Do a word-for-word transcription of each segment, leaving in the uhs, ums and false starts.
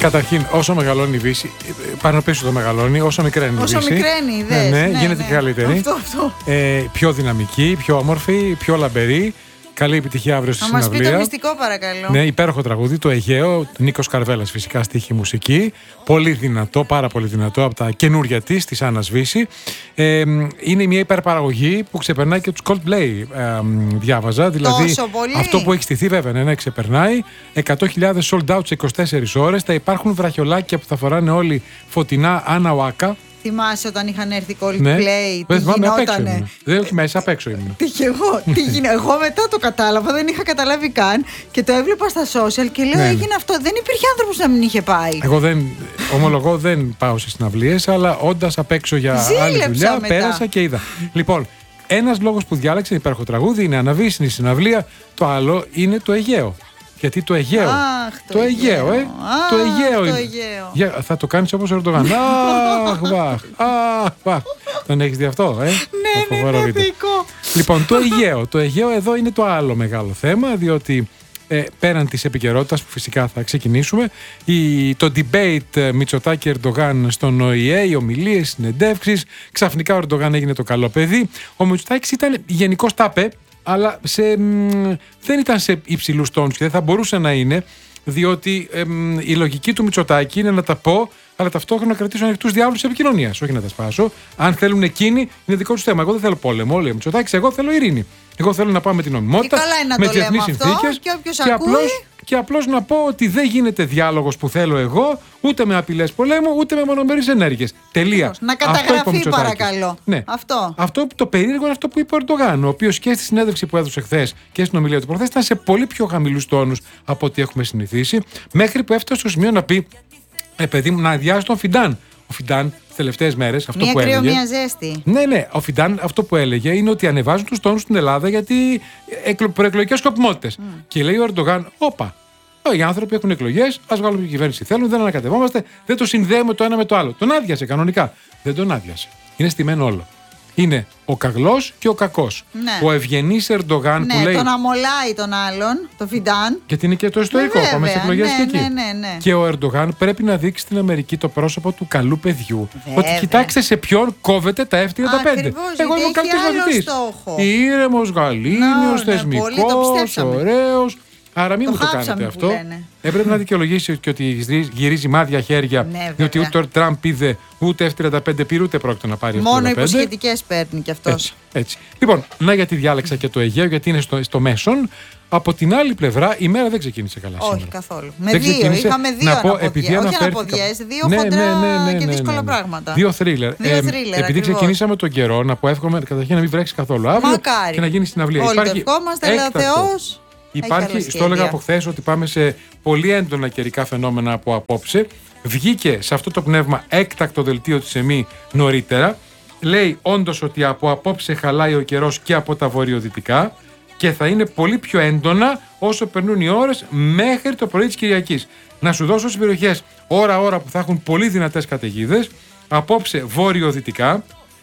Καταρχήν, όσο μεγαλώνει η Βύση, πάνω πίσω το μεγαλώνει, όσο μικραίνει η Βύση. Όσο μικραίνει, ναι, ναι, ναι, γίνεται ναι. και καλύτερη. Αυτό, αυτό. Ε, πιο δυναμική, πιο όμορφη, πιο λαμπερή. Καλή επιτυχία αύριο στη Να μας πει συναυλία. το μυστικό, παρακαλώ. Ναι, υπέροχο τραγούδι, το Αιγαίο, Νίκος Καρβέλας φυσικά στίχη μουσική. Πολύ δυνατό, πάρα πολύ δυνατό από τα καινούργια της, της Άννας Βύση. Ε, είναι μια υπερπαραγωγή που ξεπερνάει και τους Coldplay, ε, διάβαζα. Δηλαδή, τόσο πολύ. αυτό που έχει στηθεί βέβαια, ναι, ναι, ξεπερνάει. εκατό χιλιάδες sold out σε είκοσι τέσσερις ώρες. Θα υπάρχουν βραχιολάκια που θα φοράνε όλοι φωτεινά Άννα Waka. Θυμάσαι όταν είχαν έρθει Coldplay, Ναι. τι Δεν θυμάμαι, απ' έξω γινότανε. ήμουν. Δεν όχι μέσα, απ' έξω ήμουν. Τι και εγώ, τι γίνε. Εγώ μετά το κατάλαβα, δεν είχα καταλάβει καν και το έβλεπα στα social και λέω Ναι. έγινε αυτό. Δεν υπήρχε άνθρωπος να μην είχε πάει. Εγώ δεν, ομολογώ, δεν πάω σε συναυλίες, αλλά όντας απ' έξω για Ζήλεψα άλλη δουλειά, μετά. πέρασα και είδα. Λοιπόν, ένας λόγος που διάλεξε υπέροχο τραγούδι είναι αναβύσινη συναυλία, το άλλο είναι το Αιγαίο. Γιατί το Αιγαίο. Αχ, το το Αιγαίο, ε. Αχ, το Αιγαίο το είναι. Αιγαίο. Για, θα το κάνεις όπως ο Ερντογάν. Αχ, βαχ, αχ, βαχ. Τον έχεις δει αυτό, ε. Ναι, Το ναι, φοβερό ναι, βίντεο. θεϊκό. Λοιπόν, το Αιγαίο. Το Αιγαίο εδώ είναι το άλλο μεγάλο θέμα, διότι ε, πέραν της επικαιρότητας που φυσικά θα ξεκινήσουμε, η, το debate Μητσοτάκη Ερντογάν στον Ο Η Ε, οι ομιλίες, συνεντεύξεις, ξαφνικά ο Ερντογάν έγινε το καλό παιδί. Ο Μητσοτάκης ήταν γενικός τάπε, αλλά σε, μ, δεν ήταν σε υψηλούς τόνους και δεν θα μπορούσε να είναι, διότι εμ, η λογική του Μητσοτάκη είναι να τα πω, αλλά ταυτόχρονα να κρατήσω ανοιχτούς διάβλους επικοινωνίας, όχι να τα σπάσω. Αν θέλουν εκείνοι, είναι δικό τους θέμα. Εγώ δεν θέλω πόλεμο, λέει ο Μητσοτάκης, εγώ θέλω ειρήνη. Εγώ θέλω να πάμε την νομιμότητα, Και καλά είναι να με το λέμε διεθνείς αυτό, συνθήκες και όποιος και ακούει- απλώς, και απλώς να πω ότι δεν γίνεται διάλογος που θέλω εγώ, ούτε με απειλές πολέμου, ούτε με μονομερείς ενέργειες. Τελεία. Να Αυτό είπε ο καταγραφεί, Μητσοτάκης. παρακαλώ. Ναι. Αυτό. Αυτό το περίεργο είναι αυτό που είπε ο Ερντογάν, ο οποίος και στη συνέντευξη που έδωσε χθες και στην ομιλία του προχθές ήταν σε πολύ πιο χαμηλούς τόνους από ό,τι έχουμε συνηθίσει, μέχρι που έφτασε στο σημείο να πει, ε, παιδί μου, να αδειάσει τον Φιντάν. Ο Φιντάν τις τελευταίες μέρες αυτό Μία που κρύο, έλεγε. μία ζέστη. Ναι, ναι. Ο Φιντάν αυτό που έλεγε είναι ότι ανεβάζουν τους τόνους στην Ελλάδα γιατί εκλο... προεκλογικές σκοπιμότητες. Mm. Και λέει ο Ερντογάν, όπα. Οι άνθρωποι έχουν εκλογές, ας βγάλουμε την κυβέρνηση θέλουν, δεν ανακατευόμαστε, δεν το συνδέουμε το ένα με το άλλο. Τον άδειασε κανονικά. Δεν τον άδειασε. Είναι στημένο όλο. Είναι ο καγλός και ο κακός. Ναι. Ο ευγενής Ερντογάν Ναι, που λέει. τον αμολάει τον άλλον, τον Φιντάν. Γιατί είναι και το ιστορικό. Ναι, Πάμε στις βέβαια. εκλογές Ναι, και εκεί. ναι, ναι, ναι. Και ο Ερντογάν πρέπει να δείξει στην Αμερική το πρόσωπο του καλού παιδιού. Βέβαια. Ότι κοιτάξτε σε ποιον κόβεται τα εφ τριάντα πέντε. Ακριβώς, Εγώ είμαι ο γιατί έχει καλύτερος άλλο μαθητής. στόχο. Ήρεμος, γαλήνιος, Ναι, ναι, πολύ, το θεσμικός, πιστέψαμε. ωραίος. Άρα μην Το μου το χάψαμε κάνετε που αυτό. λένε. Έπρεπε να δικαιολογήσει και ότι γυρίζει μάδια χέρια. Ναι, διότι βέβαια. ούτε ο Τραμπ είδε, ούτε εφ τριάντα πέντε πήρε, ούτε πρόκειται να πάρει εφ τριάντα πέντε. Μόνο υποσχετικές παίρνει κι αυτός. Έτσι, έτσι. Λοιπόν, να γιατί διάλεξα και το Αιγαίο, γιατί είναι στο, στο μέσον. Από την άλλη πλευρά, η μέρα δεν ξεκίνησε καλά Όχι σήμερα. καθόλου. Με Δεν δύο. ξεκίνησε. Είχαμε δύο Να πω, αναποδιές. επειδή Όχι αναφέρθηκα- αναποδιές, δύο Ναι, χοντρά ναι, ναι, ναι, και ναι, δύσκολα ναι, ναι. πράγματα. Δύο θρίλερ. Δύο Ε, θρίλερ, επειδή ακριβώς. ξεκινήσαμε τον καιρό, να πω εύχομαι καταρχήν να μην βρέξει καθόλου αύριο Μακάρι. και να γίνει συναυλία. Όλοι Υπάρχει το ευχόμαστε, λέει ο έκτακτο. Θεός. Υπάρχει, Έχει στο έλεγα άλλα από χθε ότι πάμε σε πολύ έντονα καιρικά φαινόμενα από απόψε. Βγήκε σε αυτό το πνεύμα έκτακτο δελτίο της ΕΜΗ νωρίτερα. Λέει όντως ότι από απόψε χαλάει ο καιρός και από τα βορειοδυτικά και θα είναι πολύ πιο έντονα όσο περνούν οι ώρες μέχρι το πρωί της Κυριακής. Να σου δώσω στις περιοχές ώρα-ώρα που θα έχουν πολύ δυνατές καταιγίδες. Απόψε βορειοδυτικά,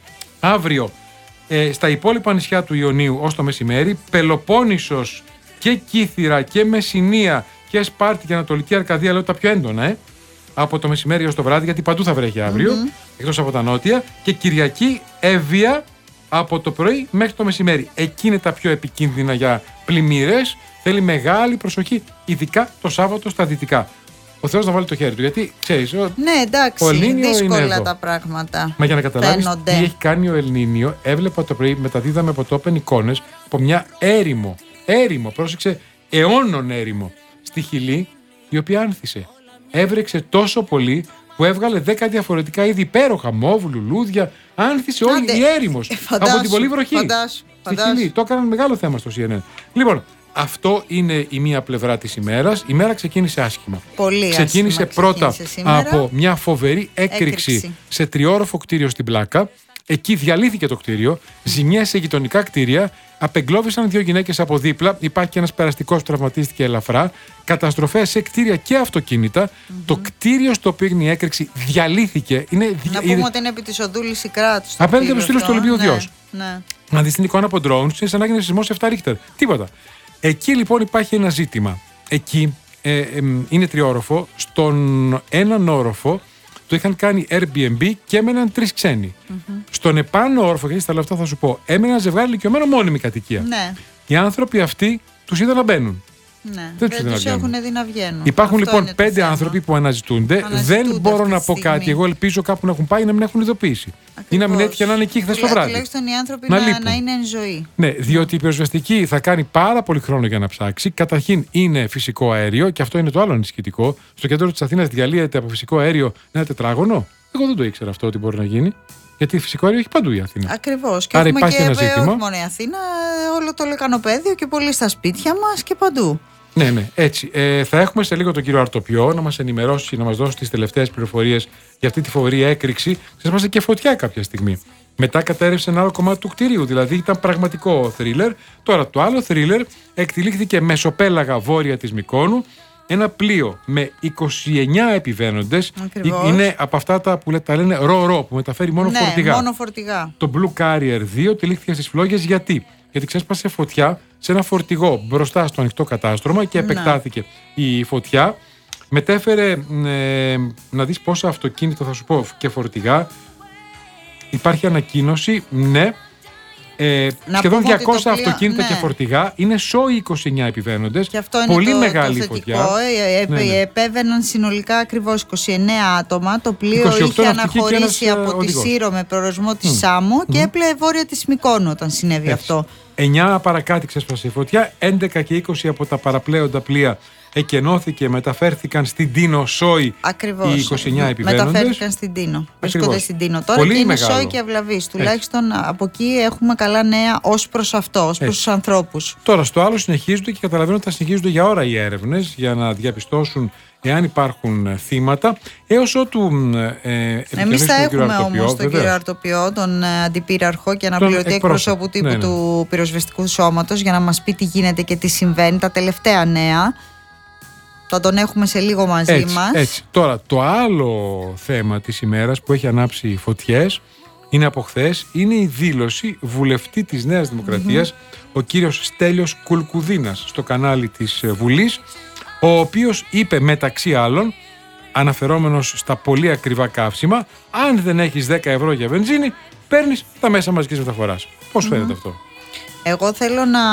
αύριο ε, στα υπόλοιπα νησιά του Ιωνίου ως το μεσημέρι, Πελοπόννησος και Κύθυρα και Μεσσηνία και Σπάρτη και Ανατολική Αρκαδία, λέω τα πιο έντονα, ε, από το μεσημέρι ως το βράδυ, γιατί παντού θα βρέχει αύριο, mm-hmm. εκτός από τα νότια, και Κυριακή Εύβοια από το πρωί μέχρι το μεσημέρι. Εκεί είναι τα πιο επικίνδυνα για πλημμύρες. Θέλει μεγάλη προσοχή, ειδικά το Σάββατο στα δυτικά. Ο Θεός να βάλει το χέρι του, γιατί ξέρεις. Ο... Ναι, εντάξει, Ο Ελνίνιο είναι δύσκολα εδώ. τα πράγματα. Μα για να καταλάβεις Φαίνονται. τι έχει κάνει ο Ελνίνιο, έβλεπα το πρωί, μεταδίδαμε από το Open εικόνες από μια έρημο, έρημο, πρόσεξε, αιώνων έρημο στη Χιλή, η οποία άνθησε. Έβρεξε τόσο πολύ που έβγαλε δέκα διαφορετικά είδη υπέροχα, μόβ, λουλούδια, άνθησε όλη Άντε, η έρημος ε, φαντάσου, από την πολύ βροχή. φαντάσου, Στη φαντάσου. Χιλή. Το έκαναν μεγάλο θέμα στο σι εν εν. Λοιπόν, αυτό είναι η μία πλευρά της ημέρας. Η μέρα ξεκίνησε άσχημα. Πολύ Ξεκίνησε άσχημα πρώτα ξεκίνησε σήμερα. από μια φοβερή έκρηξη, Έκρηξη. σε τριόροφο κτίριο στην Πλάκα. Εκεί διαλύθηκε το κτίριο, ζημιές σε γειτονικά κτίρια, απεγκλώβησαν δύο γυναίκες από δίπλα, υπάρχει και ένας περαστικός που τραυματίστηκε ελαφρά, καταστροφές σε κτίρια και αυτοκίνητα. Mm-hmm. Το κτίριο στο οποίο έγινε η έκρηξη διαλύθηκε. Είναι Να δι... πούμε ότι είναι επί της Οδούλης Σικράτου. απέναντι από το στήλο του Ολυμπίου Διός. Ναι. Να δεις την εικόνα από drones, είναι σαν να έγινε σεισμός επτά ρίχτερ. Τίποτα. Εκεί λοιπόν υπάρχει ένα ζήτημα. Εκεί ε, ε, είναι τριόροφο. στον έναν όροφο το είχαν κάνει Airbnb και έμεναν τρεις ξένοι. Mm-hmm. Στον επάνω όροφο, γιατί στα λεφτά θα σου πω, έμεναν ζευγάρι ηλικιωμένο μόνιμη κατοικία. Ναι. Οι άνθρωποι αυτοί τους είδαν να μπαίνουν. Ναι, δεν τους, τους έχουν δει να βγαίνουν. Υπάρχουν αυτό λοιπόν πέντε άνθρωποι που αναζητούνται. αναζητούνται δεν μπορώ να πω κάτι. Εγώ ελπίζω κάπου να έχουν πάει να μην έχουν ειδοποιήσει. Ακριβώς. Ή να μην έτυχε να είναι εκεί χθες το βράδυ. Τουλάχιστον οι άνθρωποι να, να, να είναι εν ζωή. Ναι, διότι η πυροσβεστική θα κάνει πάρα πολύ χρόνο για να ψάξει. Καταρχήν είναι φυσικό αέριο και αυτό είναι το άλλο ανησυχητικό. Στο κέντρο της Αθήνας διαλύεται από φυσικό αέριο ένα τετράγωνο. Εγώ δεν το ήξερα αυτό ότι μπορεί να γίνει. Γιατί φυσικό αέριο έχει παντού η Αθήνα. Ακριβώς. Και άρα έχουμε και ένα ζήτημα. Όχι μόνο η Αθήνα, όλο το λεκανοπέδιο και πολύ στα σπίτια μας και παντού. Ναι, ναι, έτσι. Ε, θα έχουμε σε λίγο τον κύριο Αρτοπιό να μας ενημερώσει, να μας δώσει τις τελευταίες πληροφορίες για αυτή τη φοβερή έκρηξη. Ξέσπασε και φωτιά κάποια στιγμή. Μετά κατέρευσε ένα άλλο κομμάτι του κτηρίου, δηλαδή ήταν πραγματικό θρίλερ. Τώρα το άλλο θρίλερ εκτελήχθηκε μεσοπέλαγα βόρεια της Μυκόνου. Ένα πλοίο με είκοσι εννέα επιβαίνοντες. Ακριβώς. Είναι από αυτά τα που τα λένε ρο-ρο, που μεταφέρει μόνο, ναι, φορτηγά. μόνο φορτηγά. Το Blue Carrier δύο τυλίχθηκε στις φλόγες γιατί. Γιατί ξέσπασε φωτιά σε ένα φορτηγό μπροστά στο ανοιχτό κατάστρωμα και επεκτάθηκε να. η φωτιά. Μετέφερε, ε, να δεις πόσα αυτοκίνητα θα σου πω και φορτηγά. Υπάρχει ανακοίνωση, ναι. Ε, σχεδόν διακόσια πλοίο, αυτοκίνητα ναι. και φορτηγά. Είναι σόι είκοσι εννέα επιβαίνοντες. Και αυτό είναι πολύ το, μεγάλη το φωτιά. Ε, ε, ναι, ναι. Επέβαιναν συνολικά ακριβώς είκοσι εννέα άτομα. Το πλοίο είχε αναχωρήσει από τη Σύρο με προορισμό τη mm. Σάμο mm. και έπλεε βόρεια της Μυκόνου όταν συνέβη Έτσι. αυτό. εννέα παρακάτω ξέσπασε η φωτιά. έντεκα και είκοσι από τα παραπλέοντα πλοία εκενώθηκε, μεταφέρθηκαν στην Τίνο σόι. Ακριβώς. Οι είκοσι εννέα επιβαίνοντες. Μεταφέρθηκαν στην Τίνο. Βρίσκονται στην Τίνο τώρα. Πολύ και είναι μεγάλο. Σόι και αυλαβής. Τουλάχιστον Έτσι. από εκεί έχουμε καλά νέα ως προς αυτό, ως προς τους ανθρώπους. Τώρα στο άλλο συνεχίζονται και καταλαβαίνω ότι θα συνεχίζονται για ώρα οι έρευνες για να διαπιστώσουν εάν υπάρχουν θύματα, έως ότου. Ε, Εμείς θα έχουμε όμως τον κύριο Αρτοπιό, τον ε, αντιπύραρχο και αναπληρωτή εκπροσώπου τύπου ναι, ναι. του πυροσβεστικού σώματος, για να μας πει τι γίνεται και τι συμβαίνει, τα τελευταία νέα. Θα τον έχουμε σε λίγο μαζί έτσι, μας. Έτσι. Τώρα, το άλλο θέμα της ημέρας που έχει ανάψει φωτιές είναι από χθες, είναι η δήλωση βουλευτή της Νέας Δημοκρατίας, mm-hmm. ο κύριος Στέλιος Κουλκουδίνας, στο κανάλι της Βουλής, ο οποίος είπε μεταξύ άλλων, αναφερόμενος στα πολύ ακριβά καύσιμα, αν δεν έχεις δέκα ευρώ για βενζίνη, παίρνεις τα μέσα μαζικής μεταφοράς. Πώς mm-hmm. φαίνεται αυτό? Εγώ θέλω να...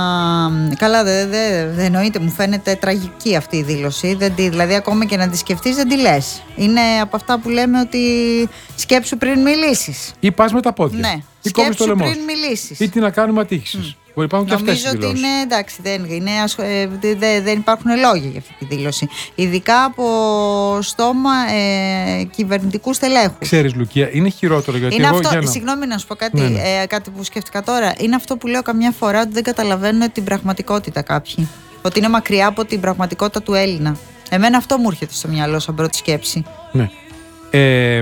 Καλά, δεν δε, δε εννοείται, μου φαίνεται τραγική αυτή η δήλωση. Δεν τη, δηλαδή, ακόμα και να τη σκεφτείς, δεν τη λες. Είναι από αυτά που λέμε ότι σκέψου πριν μιλήσεις. Ή πας με τα πόδια. Ναι, ή σκέψου πριν μιλήσεις. Ή τι να κάνουμε ατύχησης. Mm. Μπορεί υπάρχουν και Νομίζω αυτές οι ότι είναι εντάξει, δεν, είναι, δεν, δεν υπάρχουν λόγια για αυτή τη δήλωση. Ειδικά από στόμα ε, κυβερνητικού στελέχου. Ξέρεις, Λουκία, είναι χειρότερο γιατί είναι εγώ αυτό, για να... Συγγνώμη να σου πω κάτι, ναι, ναι. Ε, κάτι που σκέφτηκα τώρα. Είναι αυτό που λέω καμιά φορά, ότι δεν καταλαβαίνουν την πραγματικότητα κάποιοι. Ότι είναι μακριά από την πραγματικότητα του Έλληνα. Εμένα αυτό μου έρχεται στο μυαλό σαν πρώτη σκέψη. Ναι. Ε,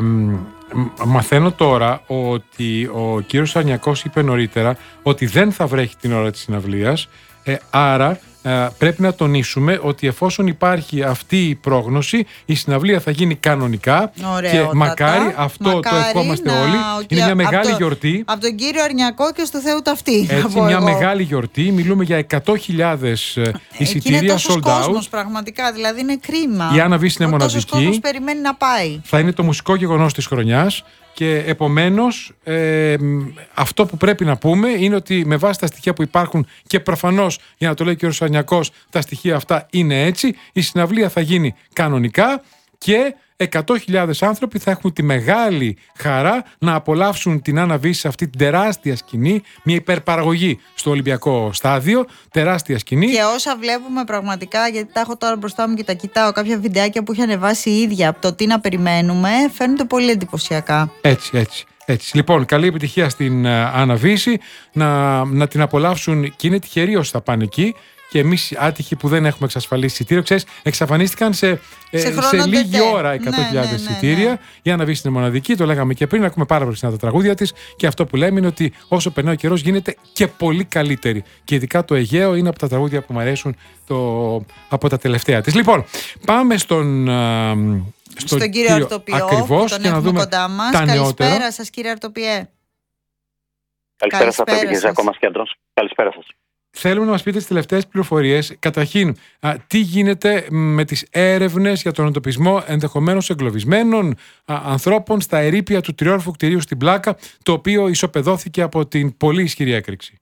Μαθαίνω τώρα ότι ο κύριος Αρνιακός είπε νωρίτερα ότι δεν θα βρέχει την ώρα της συναυλίας, ε, άρα ε, πρέπει να τονίσουμε ότι εφόσον υπάρχει αυτή η πρόγνωση, η συναυλία θα γίνει κανονικά. Ωραίο, και τατά. μακάρι αυτό μακάρι το ευχόμαστε να... όλοι. Είναι μια μεγάλη από γιορτή. Από τον κύριο Αρνιακό και στο Θεού ταυτή. Έτσι, μια εγώ. μεγάλη γιορτή. Μιλούμε για εκατό χιλιάδες εισιτήρια sold out. Κόσμος, πραγματικά, δηλαδή είναι κρίμα. Η Άννα Βύση είναι μοναδική. Τόσος κόσμος περιμένει να πάει. Θα είναι το μουσικό γεγονός της χρονιάς. Και επομένως ε, αυτό που πρέπει να πούμε είναι ότι με βάση τα στοιχεία που υπάρχουν και προφανώς, για να το λέει και ο Σανιακός, τα στοιχεία αυτά είναι έτσι, η συναυλία θα γίνει κανονικά και εκατό χιλιάδες άνθρωποι θα έχουν τη μεγάλη χαρά να απολαύσουν την Άννα Βύση σε αυτή την τεράστια σκηνή, μια υπερπαραγωγή στο Ολυμπιακό Στάδιο, τεράστια σκηνή. Και όσα βλέπουμε πραγματικά, γιατί τα έχω τώρα μπροστά μου και τα κοιτάω, κάποια βιντεάκια που έχει ανεβάσει η ίδια από το τι να περιμένουμε, φαίνονται πολύ εντυπωσιακά. Έτσι, έτσι. Έτσι. Λοιπόν, καλή επιτυχία στην Άννα Βύση, να, να την απολαύσουν και είναι τυχεροί όσοι θα πάνε εκεί. Και εμείς άτυχοι που δεν έχουμε εξασφαλίσει εισιτήριο, ξέρεις, εξαφανίστηκαν σε, σε, ε, σε λίγη ώρα εκατό χιλιάδες ναι, ναι, εισιτήρια. Ναι, ναι. Η Άννα Βύση είναι μοναδική, το λέγαμε και πριν, ακούμε πάρα πολύ συχνά τα τραγούδια της. Και αυτό που λέμε είναι ότι όσο περνάει ο καιρός γίνεται και πολύ καλύτερη. Και ειδικά το Αιγαίο είναι από τα τραγούδια που μου αρέσουν το, από τα τελευταία της. Λοιπόν, πάμε στον. Στον, στον κύριο Αρτοπιό, ακριβώς, τον και έχουμε να δούμε κοντά μας. Τα Καλησπέρα σας, κύριε Αρτοπιέ. Καλησπέρα σας, κύριε Ζακώμας Κέντρος. Καλησπέρα σας. Θέλουμε να μας πείτε τις τελευταίες πληροφορίες. Καταρχήν, α, τι γίνεται με τις έρευνες για τον εντοπισμό ενδεχομένως εγκλωβισμένων α, ανθρώπων στα ερείπια του τριόροφου κτηρίου στην Πλάκα, το οποίο ισοπεδώθηκε από την πολύ ισχυρή έκρηξη.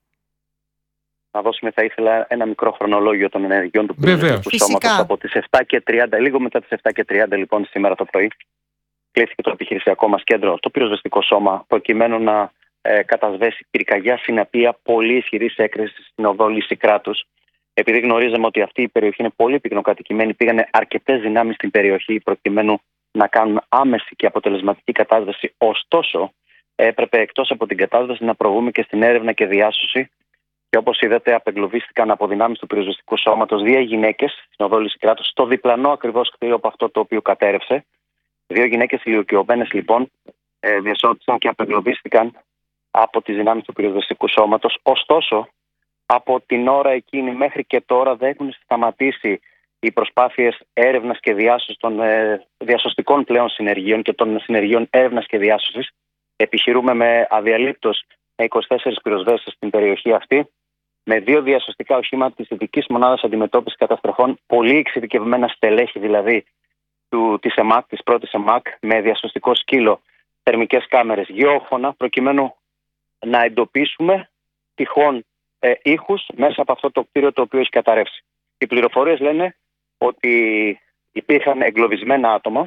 Να δώσουμε, θα ήθελα, ένα μικρό χρονολόγιο των ενεργειών του πυροσβεστικού σώματος από τις επτά και τριάντα, λίγο μετά τις επτά και τριάντα λοιπόν σήμερα το πρωί. Κλείθηκε το επιχειρησιακό μας κέντρο, το πυροσβεστικό σώμα, προκειμένου να ε, κατασβέσει πυρκαγιά συναπία πολύ ισχυρής έκρησης στην οδό Λυσικράτους. Επειδή γνωρίζαμε ότι αυτή η περιοχή είναι πολύ πυκνοκατοικημένη, πήγανε αρκετές δυνάμεις στην περιοχή προκειμένου να κάνουν άμεση και αποτελεσματική κατάσβεση. Ωστόσο, έπρεπε εκτός από την κατάσβεση να προβούμε και στην έρευνα και διάσωση. Και όπως είδατε, απεγκλωβίστηκαν από δυνάμεις του πυροσβεστικού σώματος δύο γυναίκες στην οδό Λυσικράτους, στο διπλανό ακριβώς κτίριο από αυτό το οποίο κατέρευσε. Δύο γυναίκες ηλικιωμένες λοιπόν διασώθησαν και απεγκλωβίστηκαν από τις δυνάμεις του πυροσβεστικού σώματος. Ωστόσο, από την ώρα εκείνη μέχρι και τώρα δεν έχουν σταματήσει οι προσπάθειες έρευνας και διάσωσης των ε, διασωστικών πλέον συνεργείων και των συνεργείων έρευνας και διάσωσης. Επιχειρούμε με αδιαλείπτως με είκοσι τέσσερις πυροσβέστες στην περιοχή αυτή, με δύο διασωστικά οχήματα της Ειδικής Μονάδας Αντιμετώπισης Καταστροφών, πολύ εξειδικευμένα στελέχη δηλαδή του, της ΕΜΑΚ, της πρώτης ΕΜΑΚ, με διασωστικό σκύλο, θερμικές κάμερες, γεώφωνα, προκειμένου να εντοπίσουμε τυχόν ε, ήχους μέσα από αυτό το κτίριο το οποίο έχει καταρρεύσει. Οι πληροφορίες λένε ότι υπήρχαν εγκλωβισμένα άτομα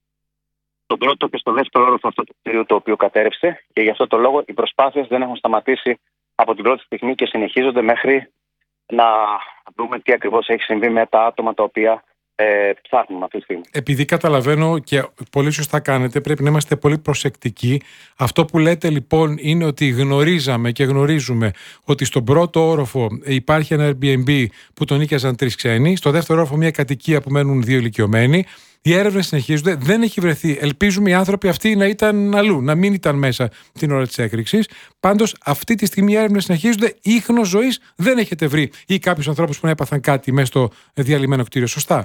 στον πρώτο και στο δεύτερο όροφο αυτού του κτίριου το οποίο κατέρευσε, και γι' αυτό το λόγο οι προσπάθειες δεν έχουν σταματήσει από την πρώτη στιγμή και συνεχίζονται μέχρι να δούμε τι ακριβώς έχει συμβεί με τα άτομα τα οποία ε, ψάχνουμε αυτή τη στιγμή. Επειδή καταλαβαίνω και πολύ σωστά κάνετε, πρέπει να είμαστε πολύ προσεκτικοί. Αυτό που λέτε λοιπόν είναι ότι γνωρίζαμε και γνωρίζουμε ότι στον πρώτο όροφο υπάρχει ένα Airbnb που τον νοίκιαζαν τρεις ξένοι, στο δεύτερο όροφο μια κατοικία που μένουν δύο ηλικιωμένοι. Οι έρευνες συνεχίζονται, δεν έχει βρεθεί. Ελπίζουμε οι άνθρωποι αυτοί να ήταν αλλού, να μην ήταν μέσα την ώρα της έκρηξης. Πάντως, αυτή τη στιγμή οι έρευνες συνεχίζονται. Ίχνος ζωής δεν έχετε βρει, ή κάποιους ανθρώπους που να έπαθαν κάτι μέσα στο διαλυμένο κτίριο. Σωστά.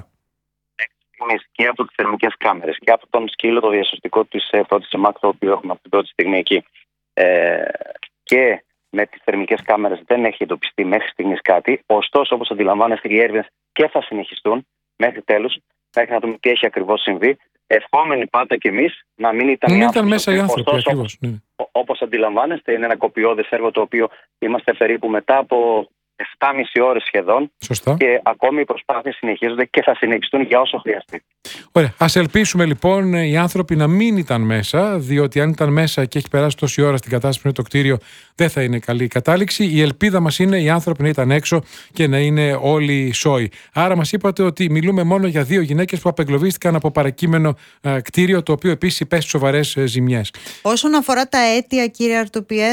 Και από τις θερμικές κάμερες και από τον σκύλο το διασωστικό της πρώτης ΕΜΑΚ, το οποίο έχουμε από την πρώτη στιγμή εκεί. Ε, και με τις θερμικές κάμερες δεν έχει εντοπιστεί μέχρι στιγμής κάτι. Ωστόσο, όπως αντιλαμβάνεστε, οι έρευνες και θα συνεχιστούν μέχρι τέλους. Μέχρι να δούμε τι έχει ακριβώς συμβεί. Ευχόμενοι πάντα κι εμείς να μην ήταν, μην οι ήταν μέσα οι άνθρωποι. Ωστόσο, ακριβώς, ναι. Όπως αντιλαμβάνεστε, είναι ένα κοπιώδες έργο το οποίο είμαστε περίπου μετά από επτά και μισή ώρες σχεδόν. Σωστά. Και ακόμη οι προσπάθειες συνεχίζονται και θα συνεχιστούν για όσο χρειαστεί. Ωραία. Ας ελπίσουμε λοιπόν οι άνθρωποι να μην ήταν μέσα, διότι αν ήταν μέσα και έχει περάσει τόση ώρα στην κατάσταση που είναι το κτίριο, δεν θα είναι καλή η κατάληξη. Η ελπίδα μας είναι οι άνθρωποι να ήταν έξω και να είναι όλοι σόοι. Άρα μας είπατε ότι μιλούμε μόνο για δύο γυναίκες που απεγκλωβίστηκαν από παρακείμενο α, κτίριο, το οποίο επίσης υπέστη σοβαρές ζημιές. Όσον αφορά τα αίτια, κύριε Αρτοπιέ.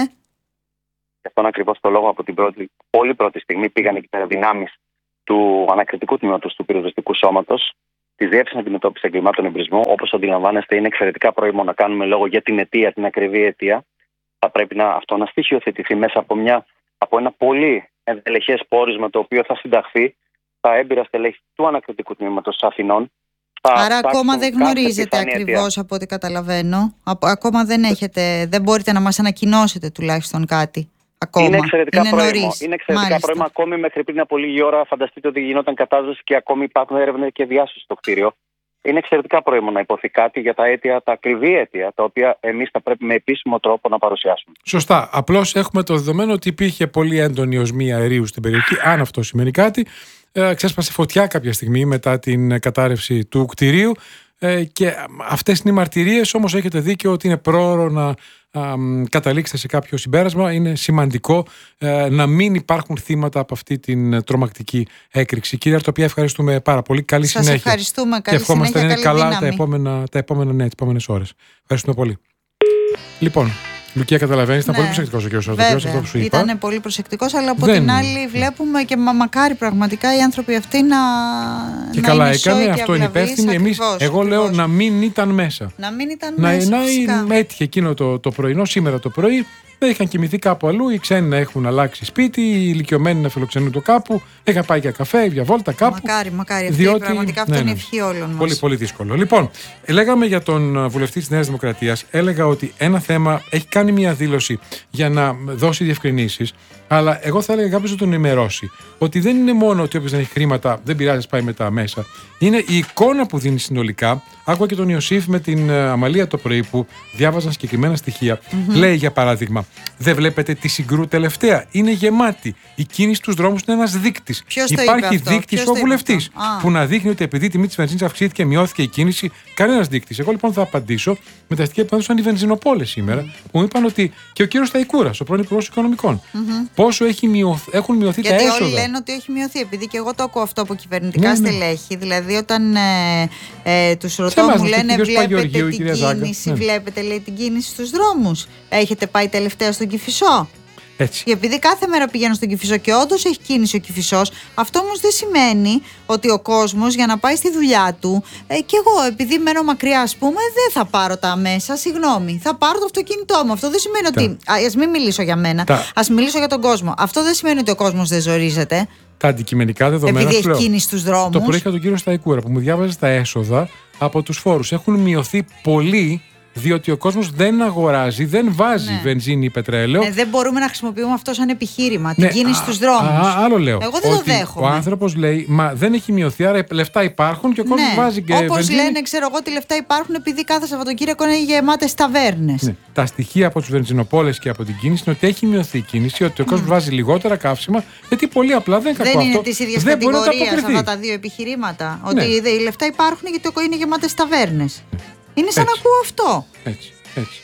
Γι' αυτόν ακριβώς το λόγο από την πρώτη, πολύ πρώτη στιγμή πήγαν εκεί πέρα δυνάμεις του ανακριτικού τμήματος του πυροσβεστικού σώματος, τη Διεύθυνσης Αντιμετώπισης Εγκλημάτων Εμπρισμού. Όπως αντιλαμβάνεστε, είναι εξαιρετικά πρόημο να κάνουμε λόγο για την αιτία, την ακριβή αιτία. Θα πρέπει να, αυτό να στοιχειοθετηθεί μέσα από, μια, από ένα πολύ ενδελεχές πόρισμα, το οποίο θα συνταχθεί στα έμπειρα στελέχη του ανακριτικού τμήματος Αθηνών. Άρα ακόμα δεν γνωρίζετε ακριβώς από ό,τι καταλαβαίνω. Ακόμα δεν έχετε, δεν μπορείτε να μας ανακοινώσετε τουλάχιστον κάτι. Ακόμα. Είναι εξαιρετικά είναι πρόημο. Είναι εξαιρετικά πρόημο. Ακόμη μέχρι πριν από λίγη ώρα, φανταστείτε ότι γινόταν κατάσβεση και ακόμη υπάρχουν έρευνες και διάσωση στο κτίριο. Είναι εξαιρετικά πρόημο να υποθεί κάτι για τα αίτια, τα ακριβή αίτια, τα οποία εμείς θα πρέπει με επίσημο τρόπο να παρουσιάσουμε. Σωστά. Απλώς έχουμε το δεδομένο ότι υπήρχε πολύ έντονη οσμή αερίου στην περιοχή. Αν αυτό σημαίνει κάτι, ε, ξέσπασε φωτιά κάποια στιγμή μετά την κατάρρευση του κτηρίου. Ε, και αυτές είναι οι μαρτυρίες, όμως έχετε δίκιο ότι είναι πρόωρο να α, καταλήξετε σε κάποιο συμπέρασμα. Είναι σημαντικό ε, να μην υπάρχουν θύματα από αυτή την τρομακτική έκρηξη. Κύριε Αρτοπιά, ευχαριστούμε πάρα πολύ. Καλή Σας συνέχεια. Ευχαριστούμε. Καλή και ευχόμαστε να είναι καλά δύναμη. τα επόμενα, τα επόμενα, ναι, τις επόμενες ώρες. Ευχαριστούμε πολύ. Λοιπόν, Λουκία, καταλαβαίνεις, ήταν ναι, πολύ προσεκτικός ο κ. Αρτοπιός, αυτό που σου είπα. Ήταν πολύ προσεκτικός, αλλά από Δεν... την άλλη βλέπουμε και μα, μακάρι πραγματικά οι άνθρωποι αυτοί να. Και να καλά είναι έκανε, αυτό είναι υπεύθυνο. Εμείς, εγώ ακριβώς. λέω να μην ήταν μέσα. Να μην ήταν να, μέσα. Να έτυχε εκείνο το, το πρωινό, σήμερα το πρωί, να είχαν κοιμηθεί κάπου αλλού, οι ξένοι να έχουν αλλάξει σπίτι, οι ηλικιωμένοι να φιλοξενούνται κάπου, είχαν πάει για καφέ, για βόλτα κάπου. Μακάρι, μακάρι. Αυτή, διότι, πραγματικά αυτό ναι, είναι ευχή όλων μας. Πολύ, πολύ δύσκολο. Λοιπόν, λέγαμε για τον βουλευτή της Νέας Δημοκρατίας, έλεγα ότι ένα θέμα έχει κάνει μια δήλωση για να δώσει διευκρινήσεις, αλλά εγώ θα έλεγα κάποιος να τον ενημερώσει ότι δεν είναι μόνο ότι όποιος δεν έχει χρήματα δεν πειράζει, πάει μετά μέσα. Είναι η εικόνα που δίνει συνολικά. Άκουγα και τον Ιωσήφ με την Αμαλία το πρωί που διάβαζαν συγκεκριμένα στοιχεία. Mm-hmm. Λέει για παράδειγμα, δεν βλέπετε τη Συγκρού τελευταία. Είναι γεμάτη. Η κίνηση στους δρόμους είναι ένας δείκτης. Υπάρχει δείκτης ο βουλευτής που να δείχνει ότι επειδή η τιμή της βενζίνης αυξήθηκε και μειώθηκε η κίνηση, κανένας δείκτης. Εγώ λοιπόν θα απαντήσω με τα στοιχεία που έδωσαν οι βενζινοπόλες σήμερα, mm-hmm. που μου είπαν ότι και ο κύριος Σταϊκούρας, ο πρώην Υπουργός Οικονομικών, mm-hmm. πόσο έχει μειωθ, έχουν μειωθεί γιατί τα έσοδα. Γιατί όλοι λένε ότι έχει μειωθεί, επειδή και εγώ το ακούω αυτό από κυβερνητικά ναι, στελέχη. Ναι. Δηλαδή, όταν ε, ε, τους ρωτώ, μου λένε βλέπετε την κίνηση, ναι. βλέπετε λέει, την κίνηση στους δρόμους. Έχετε πάει τελευταία στον Κηφισό. Έτσι. Και επειδή κάθε μέρα πηγαίνω στον Κηφισό και όντως έχει κίνηση ο Κηφισός, αυτό όμως δεν σημαίνει ότι ο κόσμος για να πάει στη δουλειά του, ε, και εγώ επειδή μένω μακριά, ας πούμε, δεν θα πάρω τα μέσα, συγγνώμη. Θα πάρω το αυτοκίνητό μου. Αυτό δεν σημαίνει τα. ότι. Ας μην μιλήσω για μένα. Τα. Ας μιλήσω για τον κόσμο. Αυτό δεν σημαίνει ότι ο κόσμος δεν ζορίζεται. Τα αντικειμενικά δεδομένα. Επειδή έχει κίνηση στους δρόμους. Το πρωί είχα τον κύριο Σταϊκούρα που μου διάβαζε τα έσοδα από τους φόρους. Έχουν μειωθεί πολύ. Διότι ο κόσμος δεν αγοράζει, δεν βάζει ναι. βενζίνη ή πετρέλαιο. Ε, δεν μπορούμε να χρησιμοποιούμε αυτό σαν επιχείρημα. Ναι, την κίνηση στους δρόμους. Α, άλλο λέω. Εγώ δεν ότι το δέχομαι. Ο άνθρωπος λέει, μα δεν έχει μειωθεί, άρα λεφτά υπάρχουν και ο κόσμος ναι. βάζει και όπως βενζίνη. Όπως λένε, ξέρω εγώ, ότι λεφτά υπάρχουν επειδή κάθε Σαββατοκύριακο είναι γεμάτες ταβέρνες. Ναι. Τα στοιχεία από τους βενζινοπόλες και από την κίνηση είναι ότι έχει μειωθεί η κίνηση, ότι ο κόσμος mm. βάζει λιγότερα καύσιμα, γιατί πολύ απλά δεν είναι κακό αυτό. Δεν είναι της ίδιας κατηγορίας αυτά τα δύο επιχειρήματα. Ότι οι λεφτά υπάρχουν γιατί είναι γεμάτες ταβέρνες. Είναι σαν να ακούω αυτό. Έτσι. Έτσι.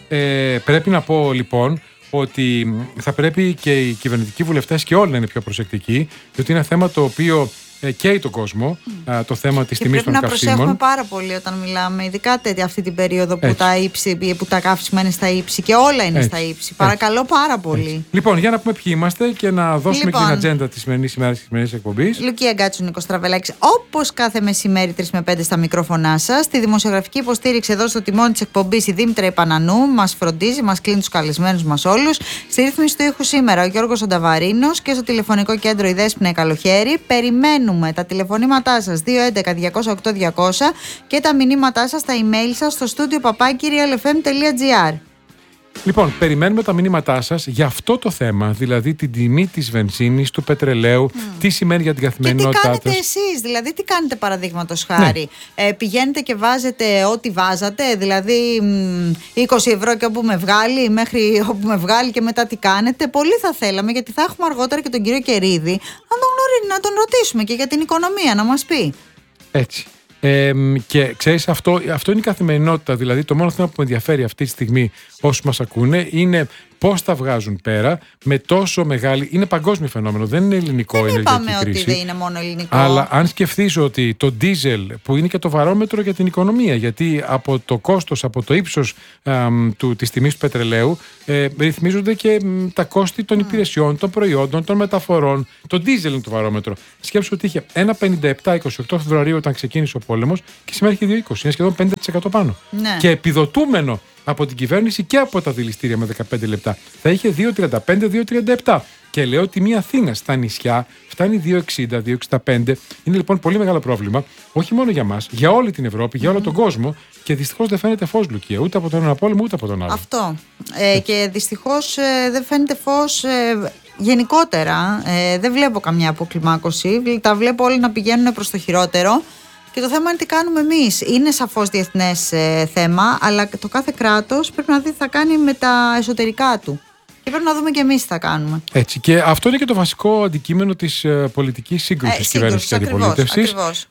Ε, πρέπει να πω λοιπόν ότι θα πρέπει και οι κυβερνητικοί βουλευτές και όλοι να είναι πιο προσεκτικοί, διότι είναι ένα θέμα το οποίο ε, καίει τον κόσμο, mm. α, το θέμα της τιμής των καυσίμων. Πρέπει να προσέχουμε πάρα πολύ όταν μιλάμε, ειδικά τέτοια αυτή την περίοδο που τα, ύψη, που τα καύσιμα είναι στα ύψη και όλα είναι έτσι, στα ύψη. Παρακαλώ έτσι, πάρα πολύ. Έτσι. Λοιπόν, για να πούμε ποιοι είμαστε και να δώσουμε λοιπόν, και την ατζέντα της σημερινής ημέρας και της σημερινής εκπομπής. Λουκία Γκάτσου, Νίκος Στραβελάκης, όπως κάθε μεσημέρι τρεις με πέντε στα μικρόφωνά σας. Στη δημοσιογραφική υποστήριξη εδώ στο τιμόνι της εκπομπής η Δήμητρα Επανανού μας φροντίζει, μας κλείνει τους καλεσμένους μας όλους. Στη ρύθμιση του ήχου σήμερα ο Γιώργος Ανταβαρίνος και στο τηλεφωνικό κέντρο η Δέσποινα Καλοχέρη. Περιμένουμε τα τηλεφωνήματά σας δύο έντεκα διακόσια οκτώ διακόσια και τα μηνύματά σας στα email σας στο στούντιο παπάκι real f m τελεία g r. Λοιπόν, περιμένουμε τα μηνύματά σας για αυτό το θέμα, δηλαδή την τιμή της βενζίνης, του πετρελαίου, mm. τι σημαίνει για την καθημερινότητά σας. Και τι κάνετε εσείς, δηλαδή τι κάνετε παραδείγματος χάρη. Ναι. Ε, πηγαίνετε και βάζετε ό,τι βάζατε, δηλαδή μ, είκοσι ευρώ και όπου με βγάλει, μέχρι όπου με βγάλει και μετά τι κάνετε. Πολύ θα θέλαμε, γιατί θα έχουμε αργότερα και τον κύριο Κερίδη, να τον, γνωρί, να τον ρωτήσουμε και για την οικονομία, να μας πει. Έτσι. Ε, και ξέρεις, αυτό, αυτό είναι η καθημερινότητα. Δηλαδή, το μόνο θέμα που με ενδιαφέρει αυτή τη στιγμή όσους μας ακούνε είναι πώς τα βγάζουν πέρα με τόσο μεγάλη. Είναι παγκόσμιο φαινόμενο, δεν είναι ελληνικό. Δεν είπαμε ότι δεν είναι μόνο ελληνικό. Αλλά αν σκεφτείς ότι το ντίζελ, που είναι και το βαρόμετρο για την οικονομία, γιατί από το κόστος, από το ύψος α, του, της τιμής του πετρελαίου, ε, ρυθμίζονται και μ, τα κόστη των υπηρεσιών, των προϊόντων, των μεταφορών. Το ντίζελ είναι το βαρόμετρο. Σκέψου ότι είχε ένα πενήντα επτά είκοσι οκτώ Φεβρουαρίου όταν ξεκίνησε ο πόλεμος και σήμερα έχει δύο είκοσι, είναι σχεδόν πενήντα τοις εκατό πάνω. Ναι. Και επιδοτούμενο από την κυβέρνηση και από τα δηληστήρια με δεκαπέντε λεπτά. Θα είχε δύο τριάντα πέντε δύο τριάντα επτά. Και λέω ότι μία Αθήνα στα νησιά φτάνει δύο εξήντα δύο εξήντα πέντε. Είναι λοιπόν πολύ μεγάλο πρόβλημα, όχι μόνο για μας, για όλη την Ευρώπη, για όλο τον κόσμο. Και δυστυχώς δεν φαίνεται φως, Λουκία, ούτε από τον ένα πόλεμο ούτε από τον άλλο. Αυτό. Ε, και δυστυχώς ε, δεν φαίνεται φως ε, γενικότερα. Ε, δεν βλέπω καμιά αποκλιμάκωση. Τα βλέπω όλα να πηγαίνουν προς το χειρότερο. Και το θέμα είναι τι κάνουμε εμείς. Είναι σαφώς διεθνές ε, θέμα, αλλά το κάθε κράτος πρέπει να δει τι θα κάνει με τα εσωτερικά του. Και πρέπει να δούμε και εμείς τι θα κάνουμε. Έτσι. Και αυτό είναι και το βασικό αντικείμενο της ε, πολιτικής σύγκρουσης ε, κυβέρνησης και αντιπολίτευσης.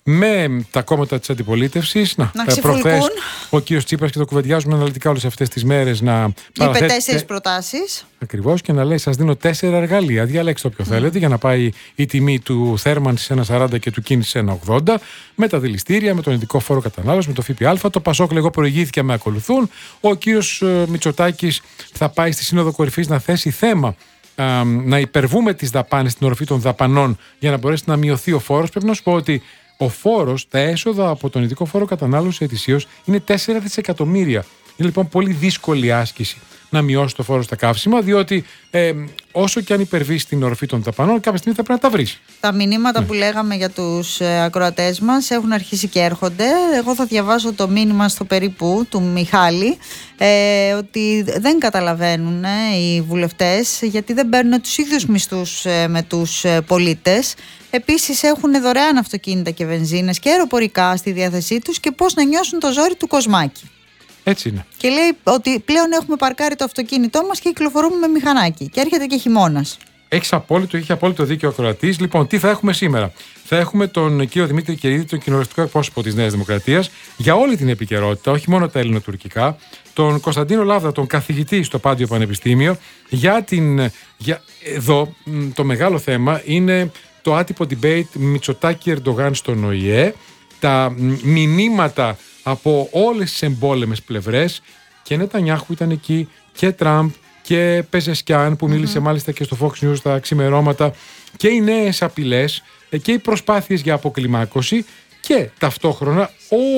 Με τα κόμματα της αντιπολίτευσης. Να, να προχθές ο κύριος Τσίπρας, και το κουβεντιάζουμε αναλυτικά όλες αυτές τις μέρες, να είπε τέσσερις προτάσεις. Ακριβώς, και να λέει: σας δίνω τέσσερα εργαλεία. Διαλέξτε όποιο mm. θέλετε για να πάει η τιμή του θέρμανσης σε ένα σαράντα και του κίνησης σε ένα ογδόντα. Με τα δηληστήρια, με τον ειδικό φόρο κατανάλωσης, με το ΦΠΑ. Το Πασόκ, λέγω, προηγήθηκε, με ακολουθούν. Ο κύριος Μητσοτάκης θα πάει στη Σύνοδο Κορυφής να θέσει θέμα α, να υπερβούμε τις δαπάνες, την οροφή των δαπανών, για να μπορέσει να μειωθεί ο φόρος. Πρέπει να σου πω ότι ο φόρος, τα έσοδα από τον ειδικό φόρο κατανάλωσης ετησίως είναι τέσσερα δισεκατομμύρια. Είναι λοιπόν πολύ δύσκολη άσκηση. να μειώσει το φόρο στα καύσιμα, διότι ε, όσο και αν υπερβεί την οροφή των δαπανών, κάποια στιγμή θα πρέπει να τα βρει. Τα μηνύματα ναι. που λέγαμε για τους ε, ακροατές μας έχουν αρχίσει και έρχονται. Εγώ θα διαβάσω το μήνυμα στο περίπου του Μιχάλη, ε, ότι δεν καταλαβαίνουν ε, οι βουλευτές γιατί δεν παίρνουν τους ίδιους μισθούς ε, με τους ε, πολίτες. Επίσης έχουν δωρεάν αυτοκίνητα και βενζίνες και αεροπορικά στη διάθεσή τους και πώς να νιώσουν το ζόρι του Κοσμάκη. Έτσι είναι. Και λέει ότι πλέον έχουμε παρκάρει το αυτοκίνητό μας και κυκλοφορούμε με μηχανάκι. Και έρχεται και χειμώνας. Έχεις απόλυτο, έχει απόλυτο δίκιο ο ακροατής. Λοιπόν, τι θα έχουμε σήμερα? Θα έχουμε τον κύριο Δημήτρη Κερίδη, τον κοινοβουλευτικό εκπρόσωπο της Νέας Δημοκρατίας, για όλη την επικαιρότητα, όχι μόνο τα ελληνοτουρκικά. Τον Κωνσταντίνο Λάβδα, τον καθηγητή στο Πάντιο Πανεπιστήμιο. Για την. Για, εδώ το μεγάλο θέμα είναι το άτυπο debate Μητσοτάκη-Ερντογάν στον Ο Η Ε. Τα μηνύματα από όλες τις εμπόλεμες πλευρές, και Νετανιάχου ήταν εκεί και Τραμπ και Πεζεσκιάν που mm-hmm. μίλησε μάλιστα και στο Fox News τα ξημερώματα, και οι νέες απειλές και οι προσπάθειες για αποκλιμάκωση και ταυτόχρονα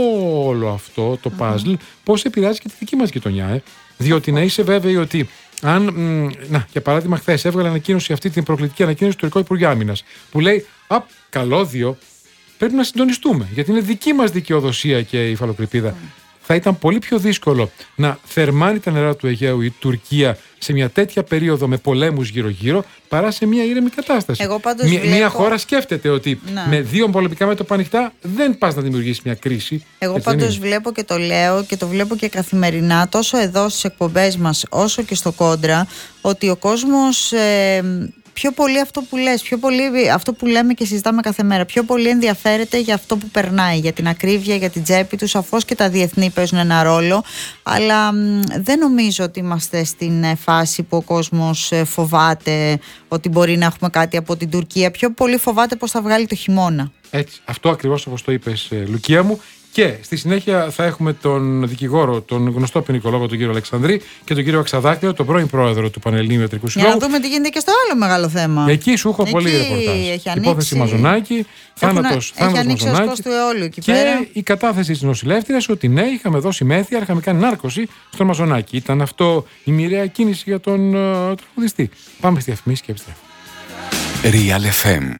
όλο αυτό το παζλ mm-hmm. πώς επηρεάζει και τη δική μας γειτονιά. Ε? Διότι να είσαι βέβαιοι ότι αν, μ, να, για παράδειγμα, χθες έβγαλε ανακοίνωση, αυτή την προκλητική ανακοίνωση του Τουρκικού Υπουργείου Άμυνας, που λέει «Α, καλώδιο, πρέπει να συντονιστούμε, γιατί είναι δική μας δικαιοδοσία και η υφαλοκρηπίδα». Mm. Θα ήταν πολύ πιο δύσκολο να θερμάνει τα νερά του Αιγαίου η Τουρκία σε μια τέτοια περίοδο με πολέμους γύρω-γύρω, παρά σε μια ήρεμη κατάσταση. Εγώ πάντως μια, βλέπω... μια χώρα σκέφτεται ότι ναι. με δύο πολεμικά μέτωπα ανοιχτά δεν πας να δημιουργήσει μια κρίση. Εγώ πάντως βλέπω και το λέω και το βλέπω και καθημερινά, τόσο εδώ στις εκπομπές μας όσο και στο Κόντρα, ότι ο κόσμος... Ε, πιο πολύ αυτό που λες, πιο πολύ αυτό που λέμε και συζητάμε κάθε μέρα, πιο πολύ ενδιαφέρεται για αυτό που περνάει, για την ακρίβεια, για την τσέπη του. Σαφώς και τα διεθνή παίζουν ένα ρόλο, αλλά μ, δεν νομίζω ότι είμαστε στην φάση που ο κόσμος φοβάται ότι μπορεί να έχουμε κάτι από την Τουρκία. Πιο πολύ φοβάται πώς θα βγάλει το χειμώνα. Έτσι, αυτό ακριβώς όπως το είπες, Λουκία μου. Και στη συνέχεια θα έχουμε τον δικηγόρο, τον γνωστό ποινικολόγο, τον κύριο Αλεξανδρή, και τον κύριο Αξαδάκτηρο, τον πρώην πρόεδρο του Πανελληνίου Ιατρικού Συλλόγου. Για να δούμε τι γίνεται και στο άλλο μεγάλο θέμα. Εκεί σου έχω πολύ ρεπορτάζ. Υπόθεση Μαζονάκη, θάνατος Μαζονάκη. Του αιώλου εκεί και πέρα. η κατάθεση της νοσηλεύτριας ότι ναι, είχαμε δώσει μέθεια, είχαμε κάνει νάρκωση στον Μαζονάκη. Ήταν αυτό η μοιραία κίνηση για τον uh, τραγουδιστή. Πάμε στη διαφημίση και επιστρέφουμε. Real εφ εμ.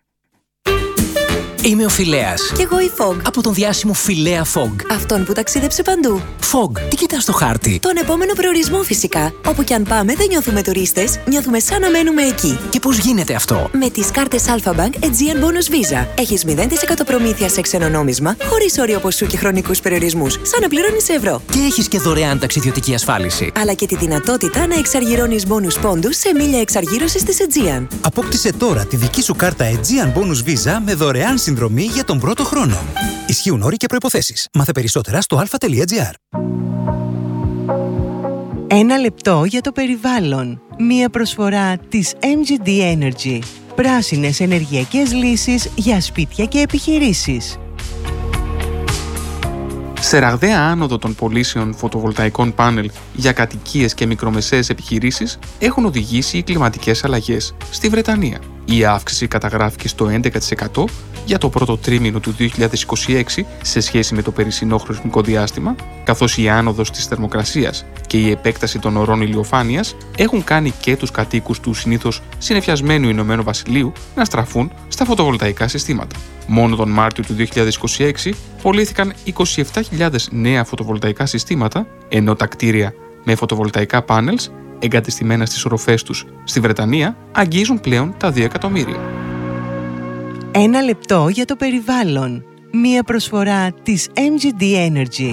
Είμαι ο Φιλέας. Κι εγώ η Fog. Από τον διάσημο Φιλέα Fog. Αυτόν που ταξίδεψε παντού. Fog, τι κοιτάς στο χάρτη? Τον επόμενο προορισμό φυσικά. Όπου κι αν πάμε δεν νιώθουμε τουρίστες, νιώθουμε σαν να μένουμε εκεί. Και πώς γίνεται αυτό? Με τις κάρτες Alpha Bank Aegean Bonus Visa. Έχεις μηδέν τοις εκατό προμήθεια σε ξένο νόμισμα, χωρίς όριο ποσού και χρονικούς περιορισμούς, σαν να πληρώνεις σε ευρώ. Και έχεις και δωρεάν ταξιδιωτική ασφάλιση. Αλλά και τη δυνατότητα να εξαργυρώνεις bonus πόντους σε μίλια εξαργύρωσης της Aegean. Απόκτησε τώρα τη δική σου κάρτα Aegean Bonus Visa με δωρεάν συνδρομή για τον πρώτο χρόνο. Ισχύουν όροι και προϋποθέσεις. Μάθε περισσότερα στο αλφα τελεία τζι άρ. Ένα λεπτό για το περιβάλλον. Μία προσφορά της εμ τζι ντι Energy. Πράσινες ενεργειακές λύσεις για σπίτια και επιχειρήσεις. Σε ραγδαία άνοδο των πωλήσεων φωτοβολταϊκών πάνελ για κατοικίες και μικρομεσαίες επιχειρήσεις έχουν οδηγήσει οι κλιματικές αλλαγές στη Βρετανία. Η αύξηση καταγράφηκε στο έντεκα τοις εκατό για το πρώτο τρίμηνο του δύο χιλιάδες είκοσι έξι σε σχέση με το περσινό χρονικό διάστημα, καθώς η άνοδος της θερμοκρασίας και η επέκταση των ωρών ηλιοφάνειας έχουν κάνει και τους κατοίκους του συνήθως συνεφιασμένου Ηνωμένου Βασιλείου να στραφούν στα φωτοβολταϊκά συστήματα. Μόνο τον Μάρτιο του δύο χιλιάδες είκοσι έξι πωλήθηκαν είκοσι επτά χιλιάδες νέα φωτοβολταϊκά συστήματα, ενώ τα κτίρια με φωτοβολταϊκά πάνελς εγκατεστημένα στις οροφές τους στη Βρετανία αγγίζουν πλέον τα δύο εκατομμύρια. Ένα λεπτό για το περιβάλλον. Μία προσφορά της εμ τζι ντι Energy.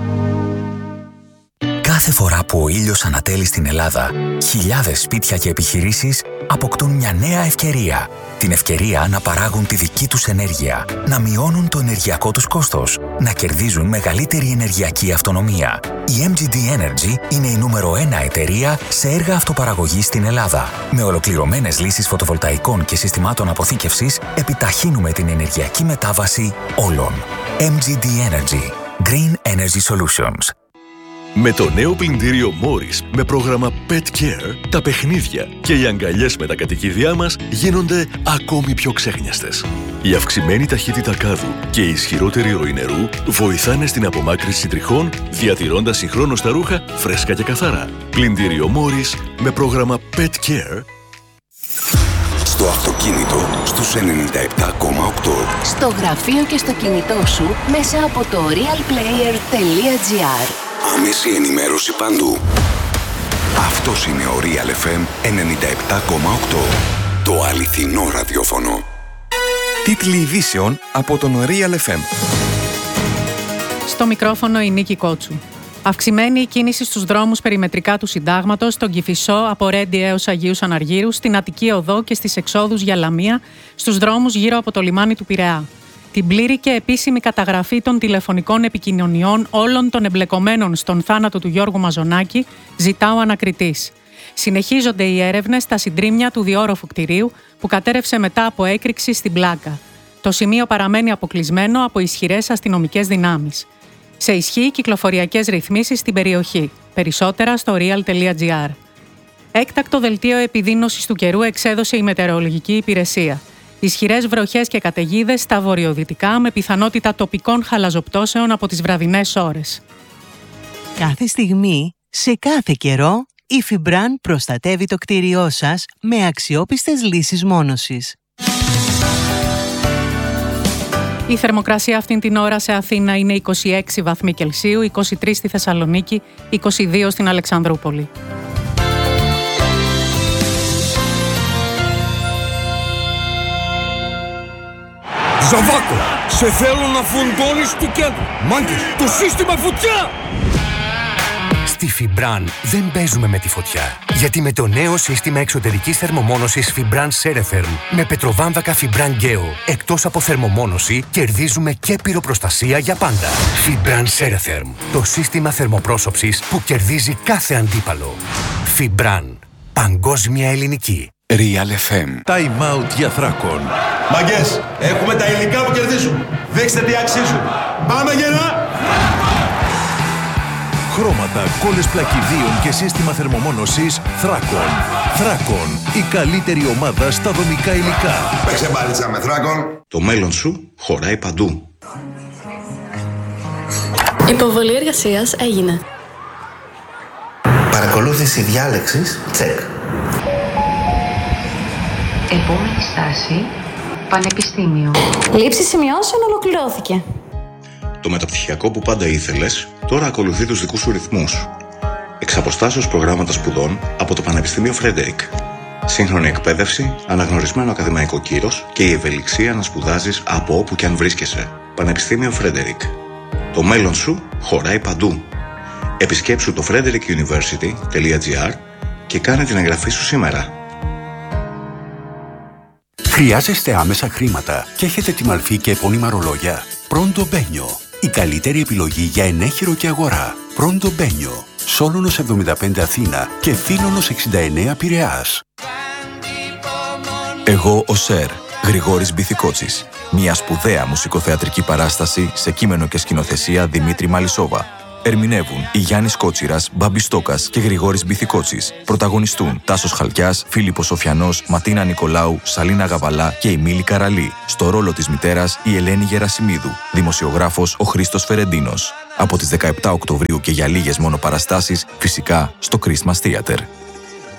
Κάθε φορά που ο ήλιος ανατέλει στην Ελλάδα, χιλιάδες σπίτια και επιχειρήσεις αποκτούν μια νέα ευκαιρία. Την ευκαιρία να παράγουν τη δική τους ενέργεια, να μειώνουν το ενεργειακό τους κόστος, να κερδίζουν μεγαλύτερη ενεργειακή αυτονομία. Η εμ τζι ντι Energy είναι η νούμερο ένα εταιρεία σε έργα αυτοπαραγωγής στην Ελλάδα. Με ολοκληρωμένες λύσεις φωτοβολταϊκών και συστημάτων αποθήκευσης, επιταχύνουμε την ενεργειακή μετάβαση όλων. εμ τζι ντι Energy. Green Energy Solutions. Με το νέο πλυντήριο Morris με πρόγραμμα Pet Care, τα παιχνίδια και οι αγκαλιές με τα κατοικίδια μας γίνονται ακόμη πιο ξέχνιαστες. Η αυξημένη ταχύτητα κάδου και η ισχυρότερη ροή νερού βοηθάνε στην απομάκρυνση τριχών, διατηρώντας συγχρόνως τα ρούχα φρέσκα και καθαρά. Πλυντήριο Morris με πρόγραμμα Pet Care. Στο αυτοκίνητο στους ενενήντα επτά κόμμα οκτώ. Στο γραφείο και στο κινητό σου μέσα από το realplayer τελεία gr. Άμεση ενημέρωση παντού. Αυτός είναι ο Real εφ εμ ενενήντα επτά κόμμα οκτώ. Το αληθινό ραδιόφωνο. Τίτλοι ειδήσεων από τον Real εφ εμ. Στο μικρόφωνο η Νίκη Κότσου. Αυξημένη η κίνηση στους δρόμους περιμετρικά του Συντάγματος, στον Κηφισό από Ρέντι έως Αγίους Αναργύρους, στην Αττική Οδό και στις εξόδους για Λαμία, στους δρόμους γύρω από το λιμάνι του Πειραιά. Την πλήρη και επίσημη καταγραφή των τηλεφωνικών επικοινωνιών όλων των εμπλεκομένων στον θάνατο του Γιώργου Μαζονάκη ζητά ο ανακριτής. Συνεχίζονται οι έρευνες στα συντρίμμια του διόροφου κτηρίου που κατέρευσε μετά από έκρηξη στην Πλάκα. Το σημείο παραμένει αποκλεισμένο από ισχυρές αστυνομικές δυνάμεις. Σε ισχύ κυκλοφοριακές ρυθμίσεις στην περιοχή. Περισσότερα στο real τελεία gr. Έκτακτο δελτίο επιδείνωσης του καιρού εξέδωσε η Μετεωρολογική Υπηρεσία. Ισχυρές βροχές και καταιγίδες στα βορειοδυτικά με πιθανότητα τοπικών χαλαζοπτώσεων από τις βραδινές ώρες. Κάθε στιγμή, σε κάθε καιρό, η Fibran προστατεύει το κτίριό σας με αξιόπιστες λύσεις μόνωσης. Η θερμοκρασία αυτήν την ώρα σε Αθήνα είναι είκοσι έξι βαθμοί Κελσίου, είκοσι τρεις στη Θεσσαλονίκη, είκοσι δύο στην Αλεξανδρούπολη. Ζαβάκο, σε θέλω να φουντώνεις του κέντρου. Μάγκες, το σύστημα φωτιά! Στη Fibran δεν παίζουμε με τη φωτιά. Γιατί με το νέο σύστημα εξωτερικής θερμομόνωσης Fibran Ceretherm με πετροβάμβακα Fibran Geo, εκτός από θερμομόνωση, κερδίζουμε και πυροπροστασία για πάντα. Fibran Ceretherm, το σύστημα θερμοπρόσωψης που κερδίζει κάθε αντίπαλο. Fibran, παγκόσμια ελληνική. Real εφ εμ. Time out για Θράκον. Μαγκές, έχουμε τα υλικά που κερδίζουν. Δείξτε τι αξίζουν. Πάμε γερά! Χρώματα, κόλλες πλακιδίων και σύστημα θερμομόνωσης Θράκον. Θράκον, η καλύτερη ομάδα στα δομικά υλικά. Παίξε μπάλιτσα με Θράκον. Το μέλλον σου χωράει παντού. Υποβολή εργασίας έγινε. Παρακολούθηση διάλεξης, τσεκ. Επόμενη στάση, πανεπιστήμιο. Λήψη σημειώσεων ολοκληρώθηκε. Το μεταπτυχιακό που πάντα ήθελες, τώρα ακολουθεί τους δικούς σου ρυθμούς. Εξ αποστάσεως προγράμματα σπουδών από το Πανεπιστήμιο Φρέντερικ. Σύγχρονη εκπαίδευση, αναγνωρισμένο ακαδημαϊκό κύρος και η ευελιξία να σπουδάζεις από όπου και αν βρίσκεσαι. Πανεπιστήμιο Φρέντερικ. Το μέλλον σου χωράει παντού. Επισκέψου το frederick university τελεία gr και κάνε την εγγραφή σου σήμερα. Χρειάζεστε άμεσα χρήματα και έχετε τη μαλφή και επώνυμα ρολόγια? Pronto Benio. Η καλύτερη επιλογή για ενέχειρο και αγορά. Pronto Benio. Σόλωνος εβδομήντα πέντε Αθήνα και Φίλωνος εξήντα εννέα Πειραιάς. Εγώ ο Σερ, Γρηγόρης Μπιθικότσης. Μια σπουδαία μουσικοθεατρική παράσταση σε κείμενο και σκηνοθεσία Δημήτρη Μαλισσόβα. Ερμηνεύουν η Γιάννης Κότσιρας, Μπάμπης Στόκας και Γρηγόρης Μπιθικότσης. Πρωταγωνιστούν Τάσος Χαλκιάς, Φίλιππος Σοφιανός, Ματίνα Νικολάου, Σαλίνα Γαβαλά και η Μίλη Καραλή. Στο ρόλο της μητέρας η Ελένη Γερασιμίδου. Δημοσιογράφος ο Χρήστος Φερεντίνος. Από τις δεκαεπτά Οκτωβρίου και για λίγες μόνο παραστάσεις, φυσικά στο Christmas Theater.